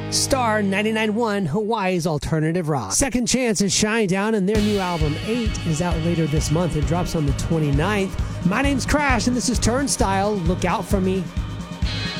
Star 99.1, Hawaii's alternative rock. Second Chance is Shinedown, and their new album 8 is out later this month. It drops on the 29th. My name's Crash, and this is Turnstile. Look out for me.